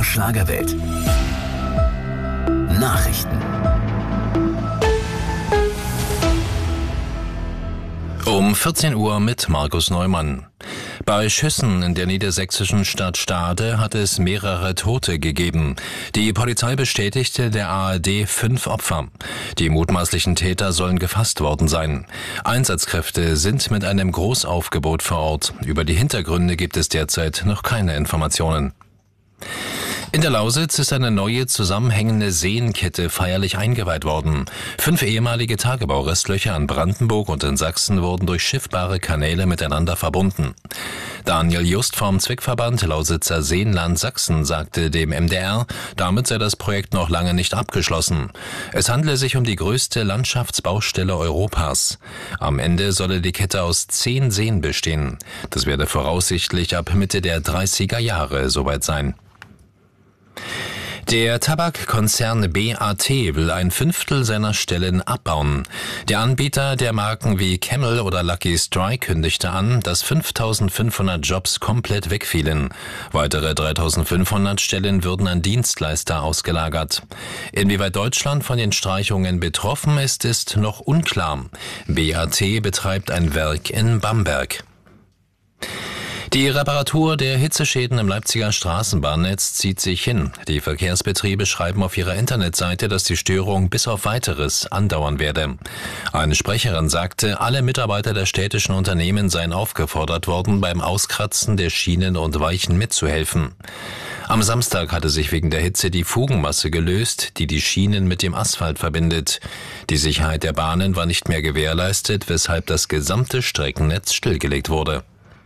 Schlagerwelt. Nachrichten. Um 14 Uhr mit Markus Neumann. Bei Schüssen in der niedersächsischen Stadt Stade hat es mehrere Tote gegeben. Die Polizei bestätigte der ARD 5 Opfer. Die mutmaßlichen Täter sollen gefasst worden sein. Einsatzkräfte sind mit einem Großaufgebot vor Ort. Über die Hintergründe gibt es derzeit noch keine Informationen. In der Lausitz ist eine neue zusammenhängende Seenkette feierlich eingeweiht worden. 5 ehemalige Tagebaurestlöcher an Brandenburg und in Sachsen wurden durch schiffbare Kanäle miteinander verbunden. Daniel Just vom Zwickverband Lausitzer Seenland Sachsen sagte dem MDR, damit sei das Projekt noch lange nicht abgeschlossen. Es handle sich um die größte Landschaftsbaustelle Europas. Am Ende solle die Kette aus 10 Seen bestehen. Das werde voraussichtlich ab Mitte der 30er Jahre soweit sein. Der Tabakkonzern BAT will 1/5 seiner Stellen abbauen. Der Anbieter der Marken wie Camel oder Lucky Strike kündigte an, dass 5.500 Jobs komplett wegfielen. Weitere 3.500 Stellen würden an Dienstleister ausgelagert. Inwieweit Deutschland von den Streichungen betroffen ist noch unklar. BAT betreibt ein Werk in Bamberg. Die Reparatur der Hitzeschäden im Leipziger Straßenbahnnetz zieht sich hin. Die Verkehrsbetriebe schreiben auf ihrer Internetseite, dass die Störung bis auf Weiteres andauern werde. Eine Sprecherin sagte, alle Mitarbeiter der städtischen Unternehmen seien aufgefordert worden, beim Auskratzen der Schienen und Weichen mitzuhelfen. Am Samstag hatte sich wegen der Hitze die Fugenmasse gelöst, die die Schienen mit dem Asphalt verbindet. Die Sicherheit der Bahnen war nicht mehr gewährleistet, weshalb das gesamte Streckennetz stillgelegt wurde.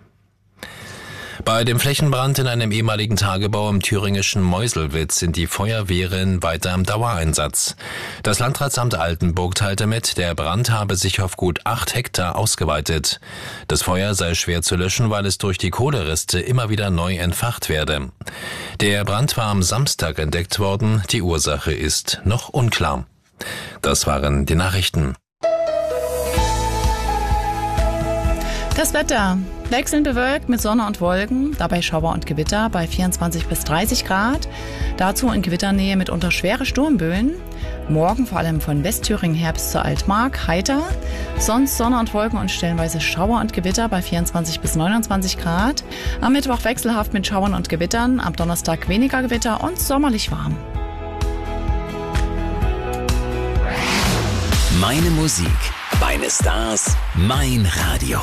Bei dem Flächenbrand in einem ehemaligen Tagebau im thüringischen Meuselwitz sind die Feuerwehren weiter im Dauereinsatz. Das Landratsamt Altenburg teilte mit, der Brand habe sich auf gut 8 Hektar ausgeweitet. Das Feuer sei schwer zu löschen, weil es durch die Kohlereste immer wieder neu entfacht werde. Der Brand war am Samstag entdeckt worden, die Ursache ist noch unklar. Das waren die Nachrichten. Das Wetter. Wechselnd bewölkt mit Sonne und Wolken, dabei Schauer und Gewitter bei 24 bis 30 Grad. Dazu in Gewitternähe mitunter schwere Sturmböen. Morgen vor allem von Westthüringen her bis zur Altmark heiter. Sonst Sonne und Wolken und stellenweise Schauer und Gewitter bei 24 bis 29 Grad. Am Mittwoch wechselhaft mit Schauern und Gewittern, am Donnerstag weniger Gewitter und sommerlich warm. Meine Musik, meine Stars, mein Radio.